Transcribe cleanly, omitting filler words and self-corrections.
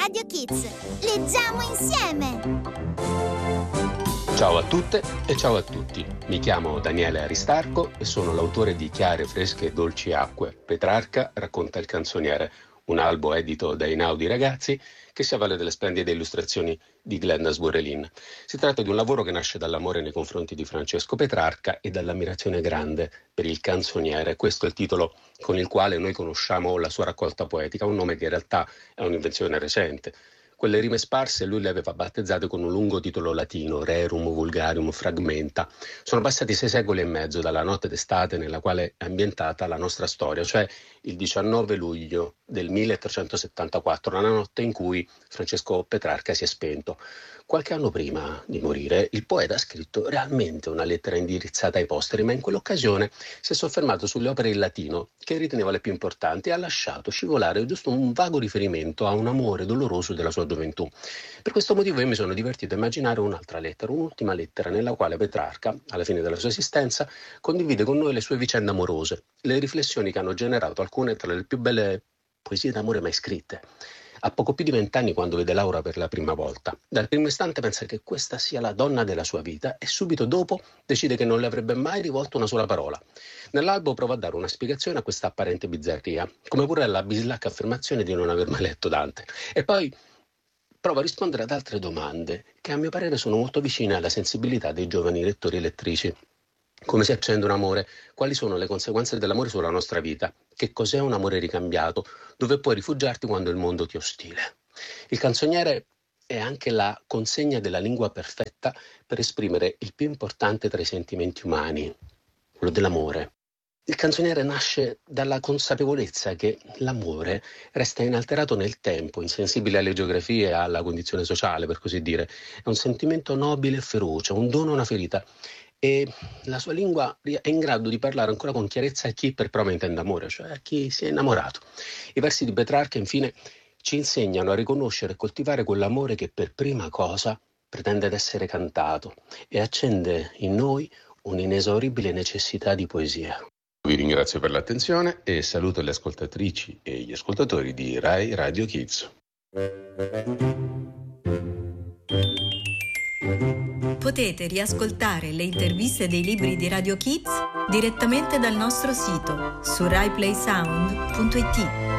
Radio Kids. Leggiamo insieme! Ciao a tutte e ciao a tutti. Mi chiamo Daniele Aristarco e sono l'autore di Chiare, fresche e dolci acque. Petrarca racconta il canzoniere, un albo edito da Einaudi Ragazzi che si avvale delle splendide illustrazioni di Glenn Sborelin. Si tratta di un lavoro che nasce dall'amore nei confronti di Francesco Petrarca e dall'ammirazione grande per il canzoniere. Questo è il titolo con il quale noi conosciamo la sua raccolta poetica, un nome che in realtà è un'invenzione recente. Quelle rime sparse lui le aveva battezzate con un lungo titolo latino, Rerum Vulgarium Fragmenta. Sono passati 6 secoli e mezzo dalla notte d'estate nella quale è ambientata la nostra storia, cioè il 19 luglio del 1374, la notte in cui Francesco Petrarca si è spento. Qualche anno prima di morire, il poeta ha scritto realmente una lettera indirizzata ai posteri, ma in quell'occasione si è soffermato sulle opere in latino, che riteneva le più importanti, e ha lasciato scivolare giusto un vago riferimento a un amore doloroso della sua gioventù. Per questo motivo io mi sono divertito a immaginare un'altra lettera, un'ultima lettera, nella quale Petrarca, alla fine della sua esistenza, condivide con noi le sue vicende amorose, le riflessioni che hanno generato alcune tra le più belle poesie d'amore mai scritte. Ha poco più di 20 anni quando vede Laura per la prima volta. Dal primo istante pensa che questa sia la donna della sua vita e subito dopo decide che non le avrebbe mai rivolto una sola parola. Nell'albo prova a dare una spiegazione a questa apparente bizzarria, come pure alla bislacca affermazione di non aver mai letto Dante. E poi prova a rispondere ad altre domande che a mio parere sono molto vicine alla sensibilità dei giovani lettori e lettrici. Come si accende un amore? Quali sono le conseguenze dell'amore sulla nostra vita? Che cos'è un amore ricambiato? Dove puoi rifugiarti quando il mondo ti è ostile? Il canzoniere è anche la consegna della lingua perfetta per esprimere il più importante tra i sentimenti umani, quello dell'amore. Il canzoniere nasce dalla consapevolezza che l'amore resta inalterato nel tempo, insensibile alle geografie e alla condizione sociale, per così dire. È un sentimento nobile e feroce, un dono e una ferita. E la sua lingua è in grado di parlare ancora con chiarezza a chi per prova intende amore, cioè a chi si è innamorato. I versi di Petrarca, infine, ci insegnano a riconoscere e coltivare quell'amore che per prima cosa pretende ad essere cantato e accende in noi un'inesauribile necessità di poesia. Vi ringrazio per l'attenzione e saluto le ascoltatrici e gli ascoltatori di Rai Radio Kids. Potete riascoltare le interviste dei libri di Radio Kids direttamente dal nostro sito su raiplaysound.it.